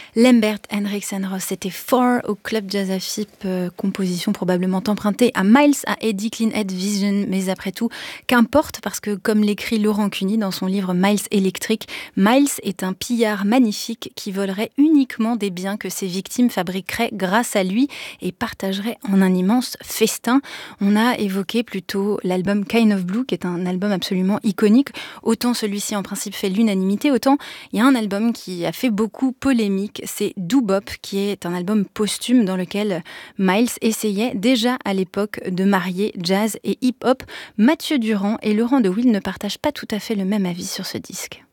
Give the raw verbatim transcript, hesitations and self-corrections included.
Lambert Henriksen Ross, c'était Four au Club Jazz Afip, euh, composition probablement empruntée à Miles, à Eddie Clean Head Vision, mais après tout, qu'importe, parce que comme l'écrit Laurent Cuny dans son livre Miles Électrique, Miles est un pillard magnifique qui volerait uniquement des biens que ses victimes fabriqueraient grâce à lui et partagerait en un immense festin. On a évoqué plutôt l'album Kind of Blue, qui est un album absolument iconique. Autant celui-ci en principe fait l'unanimité, autant il y a un album qui a fait beaucoup polémique, c'est Doo Bop, qui est un album posthume dans lequel Miles essayait déjà à l'époque de marier jazz et hip-hop. Mathieu Durand et Laurent de Wiel ne partagent pas tout à fait le même avis sur ce disque.